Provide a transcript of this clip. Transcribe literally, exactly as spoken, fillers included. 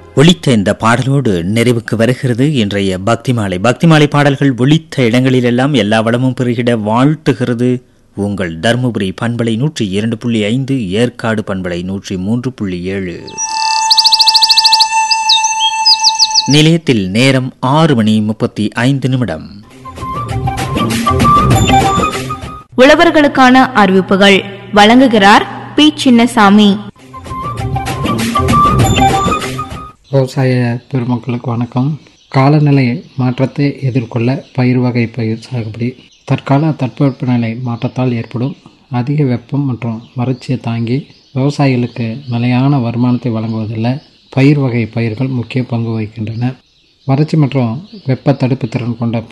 ஒலித்த இந்த பாடலோடு நிறைவுக்கு வருகிறது இன்றைய பக்தி மாலை. பக்தி மாலை பாடல்கள் ஒலித்த இடங்களிலெல்லாம் எல்லா வளமும் பெருகிட வாழ்த்துகிறது உங்கள் தருமபுரி பண்பலை நூற்றி இரண்டு புள்ளி ஐந்து, ஏற்காடு பண்பலை நூற்றி மூன்று புள்ளி ஏழு. நிலையத்தில் நேரம் ஆறு மணி முப்பத்தி ஐந்து நிமிடம். உழவர்களுக்கான அறிவிப்புகள் வழங்குகிறார் பி சின்னசாமி. விவசாய பெருமக்களுக்கு வணக்கம். காலநிலை மாற்றத்தை எதிர்கொள்ள பயிர் வகை பயிர் சாகுபடி. தற்கால தட்பவெப்பநிலை மாற்றத்தால் ஏற்படும் அதிக வெப்பம் மற்றும் வறட்சியை தாங்கி விவசாயிகளுக்கு நிலையான வருமானத்தை வழங்குவதில் பயிர் வகை பயிர்கள் முக்கிய பங்கு வகிக்கின்றன. வறட்சி மற்றும் வெப்ப தடுப்பு திறன் கொண்ட